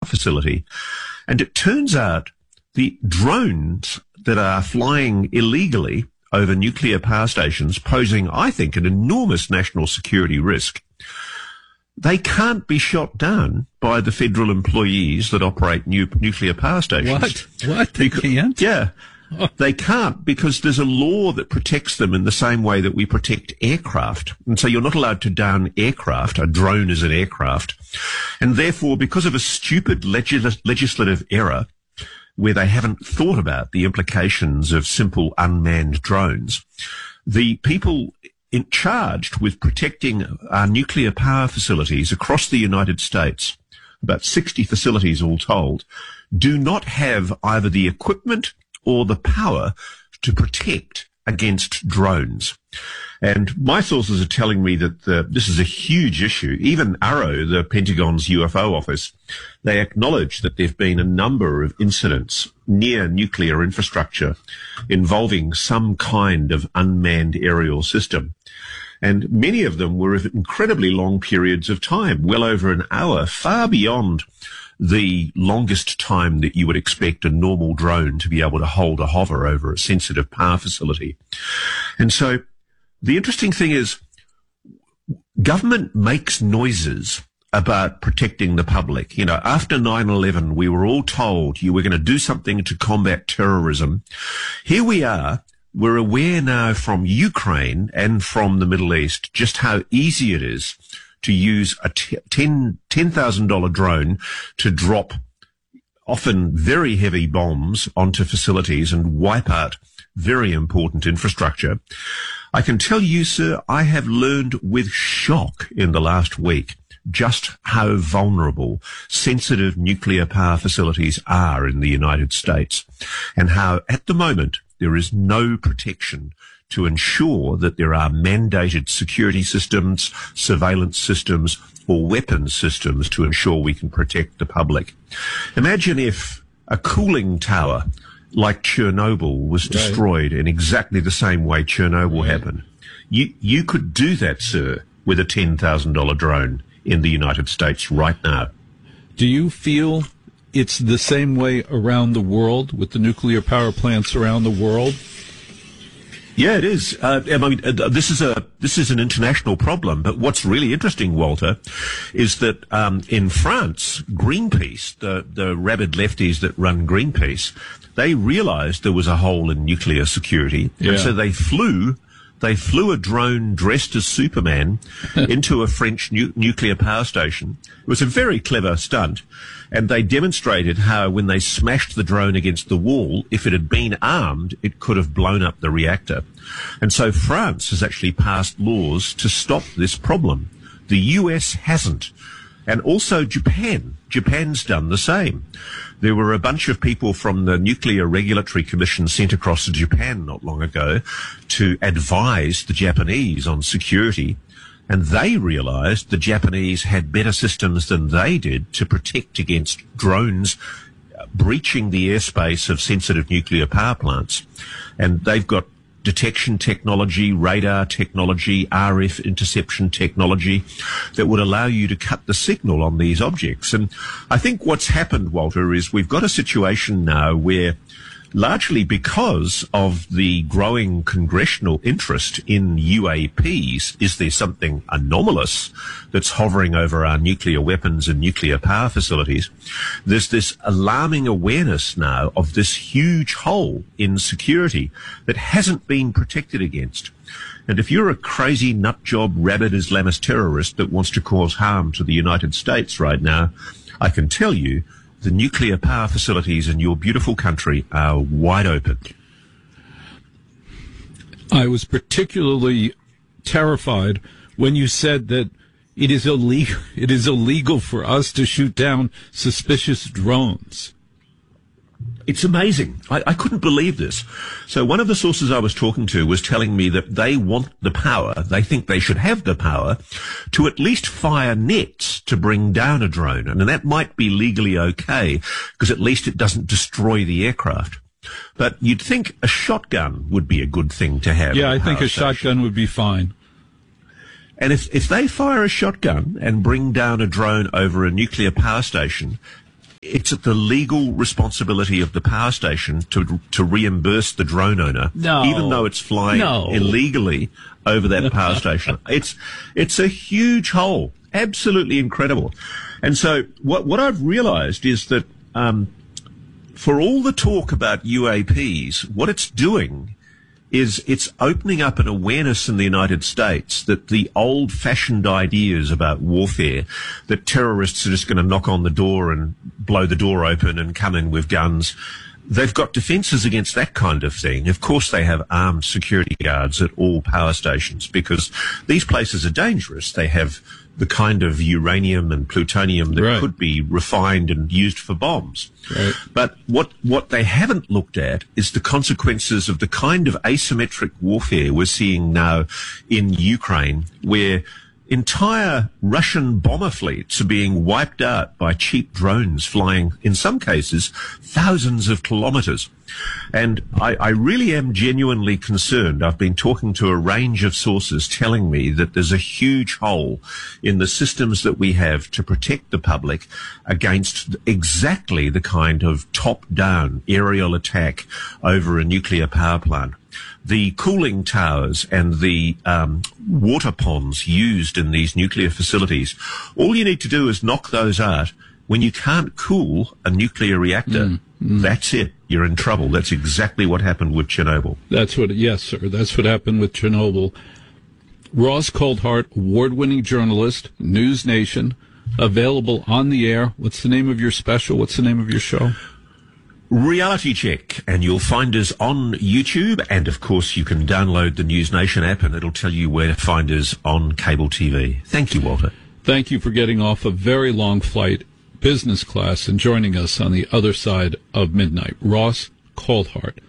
facility. And it turns out the drones that are flying illegally over nuclear power stations, posing, I think, an enormous national security risk, they can't be shot down by the federal employees that operate nuclear power stations. What? They can't? Yeah. They can't, because there's a law that protects them in the same way that we protect aircraft. And so you're not allowed to down aircraft. A drone is an aircraft. And therefore, because of a stupid legislative error, where they haven't thought about the implications of simple unmanned drones, the people charged with protecting our nuclear power facilities across the United States, about 60 facilities all told, do not have either the equipment or the power to protect against drones. And my sources are telling me that this is a huge issue. Even AARO, the Pentagon's UFO office, they acknowledge that there have been a number of incidents near nuclear infrastructure involving some kind of unmanned aerial system. And many of them were of incredibly long periods of time, well over an hour, far beyond the longest time that you would expect a normal drone to be able to hold a hover over a sensitive power facility. And so the interesting thing is, government makes noises about protecting the public. You know, after 9/11, we were all told you were going to do something to combat terrorism. Here we are. We're aware now from Ukraine and from the Middle East just how easy it is to use a $10,000 drone to drop often very heavy bombs onto facilities and wipe out very important infrastructure. I can tell you, sir, I have learned with shock in the last week just how vulnerable sensitive nuclear power facilities are in the United States, and how at the moment there is no protection to ensure that there are mandated security systems, surveillance systems, or weapons systems to ensure we can protect the public. Imagine if a cooling tower like Chernobyl was destroyed in exactly the same way Chernobyl happened. You could do that, sir, with a $10,000 drone in the United States right now. Do you feel it's the same way around the world with the nuclear power plants around the world? Yeah, it is. This is an international problem. But what's really interesting, Walter, is that in France, Greenpeace, the rabid lefties that run Greenpeace, they realised there was a hole in nuclear security, and so they flew a drone dressed as Superman into a French nuclear power station. It was a very clever stunt. And they demonstrated how when they smashed the drone against the wall, if it had been armed, it could have blown up the reactor. And so France has actually passed laws to stop this problem. The US hasn't. And also Japan. Japan's done the same. There were a bunch of people from the Nuclear Regulatory Commission sent across to Japan not long ago to advise the Japanese on security. And they realized the Japanese had better systems than they did to protect against drones breaching the airspace of sensitive nuclear power plants. And they've got detection technology, radar technology, RF interception technology that would allow you to cut the signal on these objects. And I think what's happened, Walter, is we've got a situation now where, largely because of the growing congressional interest in UAPs, is there something anomalous that's hovering over our nuclear weapons and nuclear power facilities? There's this alarming awareness now of this huge hole in security that hasn't been protected against. And if you're a crazy nutjob rabid Islamist terrorist that wants to cause harm to the United States right now, I can tell you the nuclear power facilities in your beautiful country are wide open. I was particularly terrified when you said that it is illegal for us to shoot down suspicious drones. It's amazing. I couldn't believe this. So one of the sources I was talking to was telling me that they want the power, they think they should have the power, to at least fire nets to bring down a drone. And that might be legally okay, because at least it doesn't destroy the aircraft. But you'd think a shotgun would be a good thing to have. Yeah, I think a shotgun would be fine. And if they fire a shotgun and bring down a drone over a nuclear power station, it's the legal responsibility of the power station to reimburse the drone owner, even though it's flying illegally over that power station. It's a huge hole, absolutely incredible. And so what I've realized is that for all the talk about UAPs, what it's doing is it's opening up an awareness in the United States that the old-fashioned ideas about warfare, that terrorists are just going to knock on the door and blow the door open and come in with guns, they've got defences against that kind of thing. Of course, they have armed security guards at all power stations because these places are dangerous. They have the kind of uranium and plutonium that could be refined and used for bombs. Right. But what they haven't looked at is the consequences of the kind of asymmetric warfare we're seeing now in Ukraine, where entire Russian bomber fleets are being wiped out by cheap drones flying, in some cases, thousands of kilometres. And I really am genuinely concerned. I've been talking to a range of sources telling me that there's a huge hole in the systems that we have to protect the public against exactly the kind of top-down aerial attack over a nuclear power plant. The cooling towers and the water ponds used in these nuclear facilities, all you need to do is knock those out. When you can't cool a nuclear reactor, that's it. You're in trouble. That's exactly what happened with Chernobyl. Yes, sir. That's what happened with Chernobyl. Ross Coulthart, award-winning journalist, News Nation, available on the air. What's the name of your special? What's the name of your show? Reality Check, and you'll find us on YouTube, and of course you can download the News Nation app and it'll tell you where to find us on cable TV. Thank you, Walter. Thank you for getting off a very long flight, business class, and joining us on the other side of midnight. Ross Coulthart.